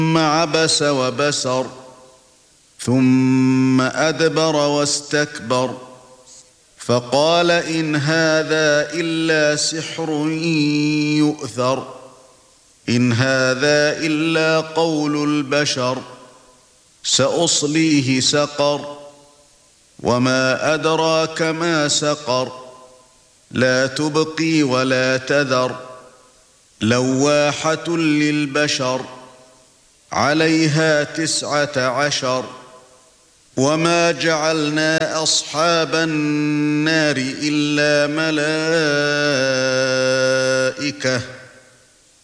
ثم عبس وبسر ثم أدبر واستكبر فقال إن هذا إلا سحر يؤثر إن هذا إلا قول البشر سأصليه سقر وما أدراك ما سقر لا تبقي ولا تذر لواحة للبشر عليها 19 وما جعلنا أصحاب النار إلا ملائكة